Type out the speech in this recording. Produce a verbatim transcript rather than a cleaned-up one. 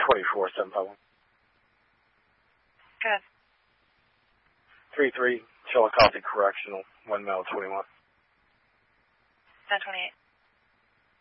twenty-four, seven five one. Good. three three, Chillicothe Correctional, one male, twenty-one. ten twenty-eight.